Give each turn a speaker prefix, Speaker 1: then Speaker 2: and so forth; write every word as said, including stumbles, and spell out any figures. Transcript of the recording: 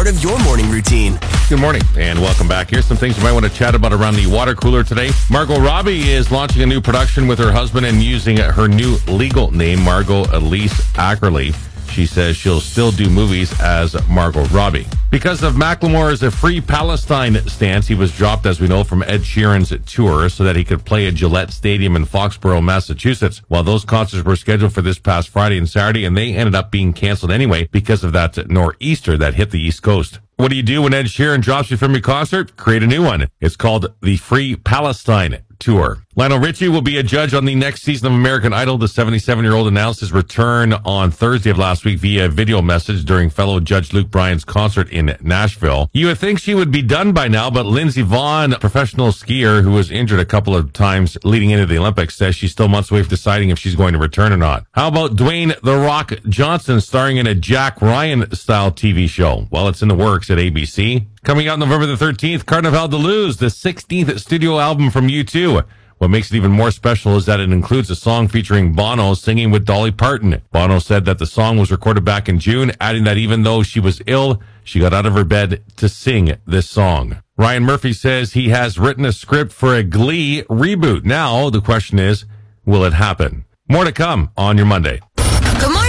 Speaker 1: part of your morning routine.
Speaker 2: Good morning and welcome back. Here's some things you might want to chat about around the water cooler today. Margot Robbie is launching a new production with her husband and using her new legal name, Margot Elise Ackerley. She says she'll still do movies as Margot Robbie. Because of Macklemore's Free Palestine stance, he was dropped, as we know, from Ed Sheeran's tour so that he could play at Gillette Stadium in Foxborough, Massachusetts. While those concerts were scheduled for this past Friday and Saturday, and they ended up being canceled anyway because of that nor'easter that hit the East Coast. What do you do when Ed Sheeran drops you from your concert? Create a new one. It's called the Free Palestine Tour. Lionel Richie will be a judge on the next season of American Idol. The seventy-seven-year-old announced his return on Thursday of last week via video message during fellow Judge Luke Bryan's concert in Nashville. You would think she would be done by now, but Lindsey Vonn, professional skier who was injured a couple of times leading into the Olympics, says she's still months away from deciding if she's going to return or not. How about Dwayne "The Rock" Johnson starring in a Jack Ryan-style T V show? Well, it's in the works at A B C. Coming out November the thirteenth, Carnival de Luz, the sixteenth studio album from U two. What makes it even more special is that it includes a song featuring Bono singing with Dolly Parton. Bono said that the song was recorded back in June, adding that even though she was ill, she got out of her bed to sing this song. Ryan Murphy says he has written a script for a Glee reboot. Now, the question is, will it happen? More to come on your Monday.